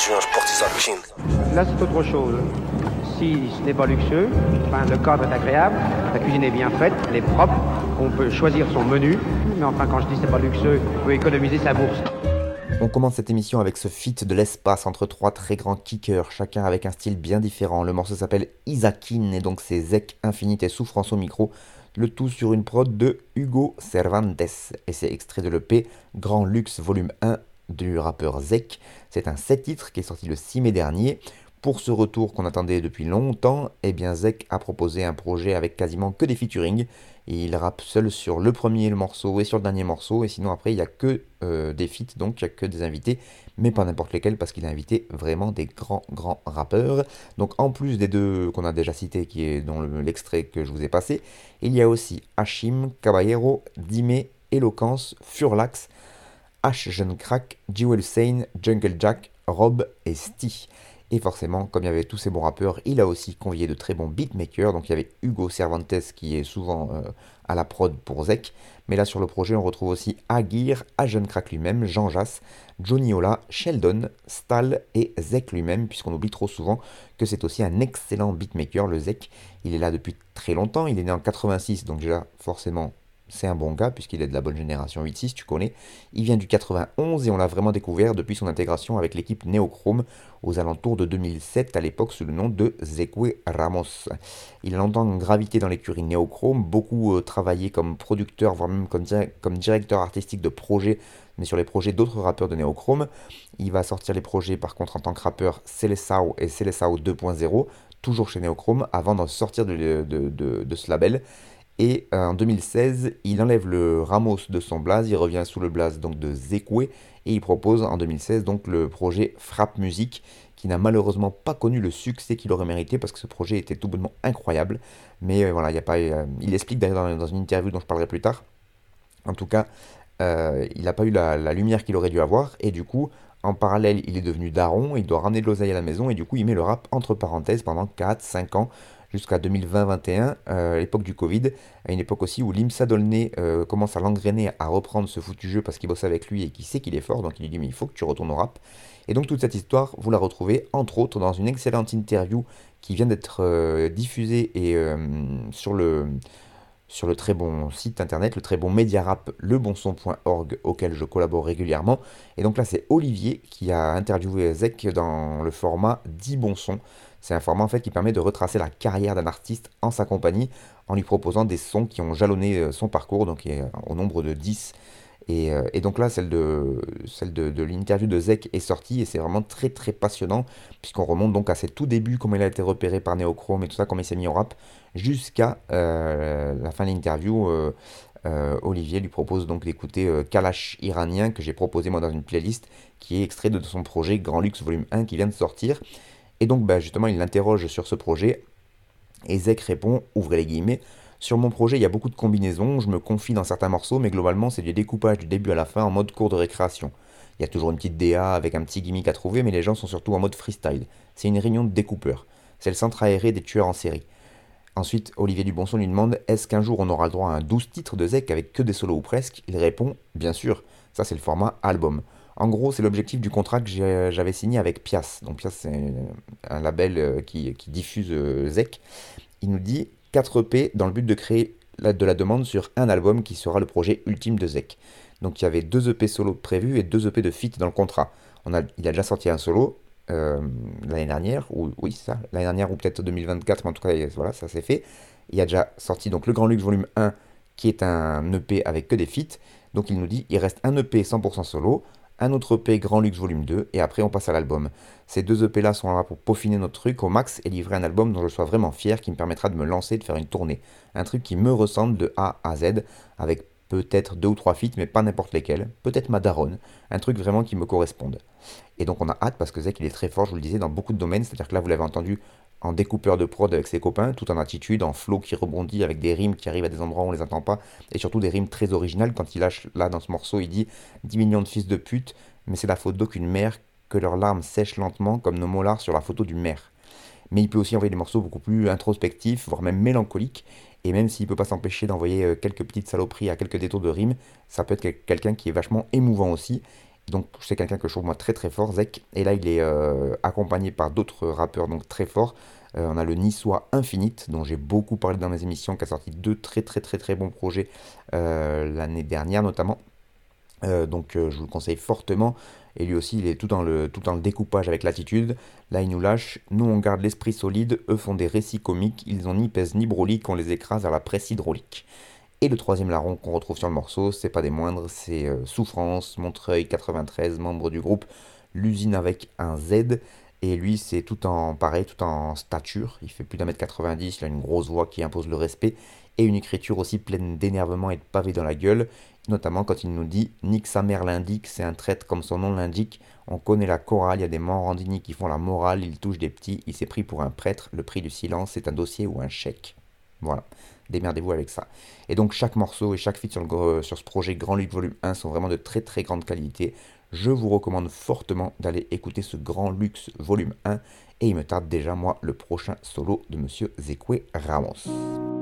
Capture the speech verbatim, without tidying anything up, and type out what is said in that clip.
Là, c'est autre chose. Si ce n'est pas luxueux, enfin, le cadre est agréable, la cuisine est bien faite, elle est propre, on peut choisir son menu, mais enfin, quand je dis c'est pas luxueux, on peut économiser sa bourse. On commence cette émission avec ce feat de l'espace entre trois très grands kickers, chacun avec un style bien différent. Le morceau s'appelle Isakin et donc c'est Zek, Infinite et Souffrance au micro. Le tout sur une prod de Hugo Cervantes. Et c'est extrait de l'E P Grand Luxe Volume un du rappeur Zek. C'est un sept titres qui est sorti le six mai dernier. Pour ce retour qu'on attendait depuis longtemps, eh bien Zek a proposé un projet avec quasiment que des featuring. Et il rappe seul sur le premier le morceau et sur le dernier morceau. Et sinon après il n'y a que euh, des feats, donc il n'y a que des invités. Mais pas n'importe lesquels parce qu'il a invité vraiment des grands grands rappeurs. Donc en plus des deux qu'on a déjà cités, qui est dans le- l'extrait que je vous ai passé, il y a aussi Hashim, Caballero, Dime, Eloquence, Furlax, H Jeune Crack, Jewel Sane, Jungle Jack, Rob et Sty. Et forcément, comme il y avait tous ces bons rappeurs, il a aussi convié de très bons beatmakers. Donc il y avait Hugo Cervantes qui est souvent euh, à la prod pour Zek. Mais là sur le projet, on retrouve aussi Aguirre, Jeune Crack lui-même, Jean Jass, Johnny Ola, Sheldon, Stal et Zek lui-même, puisqu'on oublie trop souvent que c'est aussi un excellent beatmaker, le Zek. Il est là depuis très longtemps, il est né en quatre-vingt-six, donc déjà forcément c'est un bon gars, puisqu'il est de la bonne génération huit six, tu connais. Il vient du quatre-vingt-onze et on l'a vraiment découvert depuis son intégration avec l'équipe Neochrome aux alentours de deux mille sept, à l'époque sous le nom de Zekwe Ramos. Il a longtemps gravité dans l'écurie Neochrome, beaucoup euh, travaillé comme producteur, voire même comme, dir- comme directeur artistique de projets, mais sur les projets d'autres rappeurs de Neochrome. Il va sortir les projets par contre en tant que rappeur Seleção et Seleção deux point zéro, toujours chez Neochrome, avant d'en sortir de, de- de- de ce label. Et euh, en deux mille seize, il enlève le Ramos de son blaze, il revient sous le blaze donc de Zekwe et il propose en deux mille seize donc le projet Frappe Musique qui n'a malheureusement pas connu le succès qu'il aurait mérité parce que ce projet était tout bonnement incroyable. Mais euh, voilà, il y a pas, euh, il explique d'ailleurs dans, dans une interview dont je parlerai plus tard. En tout cas, euh, il n'a pas eu la, la lumière qu'il aurait dû avoir et du coup, en parallèle, il est devenu daron, il doit ramener de l'oseille à la maison et du coup, il met le rap entre parenthèses pendant quatre cinq ans jusqu'à deux mille vingt-vingt et un, euh, à l'époque du Covid, à une époque aussi où Limsa Dolné euh, commence à l'engrainer à reprendre ce foutu jeu parce qu'il bosse avec lui et qu'il sait qu'il est fort, donc il lui dit mais il faut que tu retournes au rap. Et donc toute cette histoire, vous la retrouvez entre autres dans une excellente interview qui vient d'être euh, diffusée et euh, sur le sur le très bon site internet, le très bon média rap, lebonson point org, auquel je collabore régulièrement. Et donc là, c'est Olivier qui a interviewé Zek dans le format dix bons sons. C'est un format en fait qui permet de retracer la carrière d'un artiste en sa compagnie en lui proposant des sons qui ont jalonné euh, son parcours, donc euh, au nombre de dix. Et, euh, et donc là, celle de, celle de, de l'interview de Zek est sortie et c'est vraiment très très passionnant puisqu'on remonte donc à ses tout débuts, comment il a été repéré par Neochrome et tout ça, comment il s'est mis au rap, jusqu'à euh, la fin de l'interview. euh, euh, Olivier lui propose donc d'écouter euh, Kalash iranien que j'ai proposé moi dans une playlist qui est extrait de son projet Grand Luxe Volume un qui vient de sortir. Et donc bah, justement il l'interroge sur ce projet et Zek répond, ouvrez les guillemets, sur mon projet il y a beaucoup de combinaisons, je me confie dans certains morceaux mais globalement c'est du découpage du début à la fin en mode cours de récréation. Il y a toujours une petite D A avec un petit gimmick à trouver mais les gens sont surtout en mode freestyle. C'est une réunion de découpeurs. C'est le centre aéré des tueurs en série. Ensuite, Olivier Dubonson lui demande est-ce qu'un jour on aura le droit à un douze titres de Zek avec que des solos ou presque. Il répond bien sûr, ça c'est le format album. En gros, c'est l'objectif du contrat que j'ai- j'avais signé avec Pias. Donc Pias, c'est un label euh, qui, qui diffuse euh, Zek. Il nous dit quatre E P dans le but de créer la- de la demande sur un album qui sera le projet ultime de Zek. Donc il y avait deux E P solo prévus et deux E P de feat dans le contrat. On a, il a déjà sorti un solo euh, l'année dernière, ou oui, c'est ça, l'année dernière ou peut-être deux mille vingt-quatre, mais en tout cas, voilà, ça s'est fait. Il a déjà sorti donc le Grand Luxe Volume un qui est un E P avec que des feats. Donc il nous dit il reste un E P cent pour cent solo, un autre E P Grand Luxe Volume deux et après on passe à l'album. Ces deux E P là sont là pour peaufiner notre truc au max et livrer un album dont je sois vraiment fier qui me permettra de me lancer, de faire une tournée. Un truc qui me ressemble de A à Z avec peut-être deux ou trois feats mais pas n'importe lesquels, peut-être ma daronne, un truc vraiment qui me corresponde. Et donc on a hâte parce que Zek il est très fort, je vous le disais, dans beaucoup de domaines, c'est-à-dire que là vous l'avez entendu en découpeur de prod avec ses copains, tout en attitude, en flow qui rebondit avec des rimes qui arrivent à des endroits où on les entend pas, et surtout des rimes très originales. Quand il lâche là dans ce morceau, il dit dix millions de fils de pute, mais c'est la faute d'aucune mère que leurs larmes sèchent lentement comme nos molars sur la photo du maire. Mais il peut aussi envoyer des morceaux beaucoup plus introspectifs, voire même mélancoliques. Et même s'il peut pas s'empêcher d'envoyer euh, quelques petites saloperies à quelques détours de rimes, ça peut être quel- quelqu'un qui est vachement émouvant aussi. Donc c'est quelqu'un que je trouve moi très très fort, Zek. Et là il est euh, accompagné par d'autres rappeurs donc très forts. Euh, on a le Niçois Infinite, dont j'ai beaucoup parlé dans mes émissions, qui a sorti deux très très très très bons projets euh, l'année dernière notamment. Euh, donc euh, je vous le conseille fortement. Et lui aussi il est tout dans le, tout dans le découpage avec l'attitude. Là il nous lâche, nous on garde l'esprit solide, eux font des récits comiques, ils ont ni pèse ni brolique, on les écrase à la presse hydraulique. Et le troisième larron qu'on retrouve sur le morceau, c'est pas des moindres, c'est euh, Souffrance, Montreuil quatre-vingt-treize, membre du groupe L'usine avec un Z. Et lui, c'est tout en pareil, tout en stature. Il fait plus d'un mètre quatre-vingt-dix, il a une grosse voix qui impose le respect. Et une écriture aussi pleine d'énervement et de pavés dans la gueule. Notamment quand il nous dit Nique sa mère l'indique, c'est un traître comme son nom l'indique. On connaît la chorale, il y a des Morandini qui font la morale, il touche des petits, il s'est pris pour un prêtre. Le prix du silence, c'est un dossier ou un chèque. Voilà, démerdez-vous avec ça. Et donc chaque morceau et chaque feat sur, le, sur ce projet Grand Luxe Volume un sont vraiment de très très grande qualité. Je vous recommande fortement d'aller écouter ce Grand Luxe Volume un. Et il me tarde déjà moi le prochain solo de Monsieur Zekwe Ramos.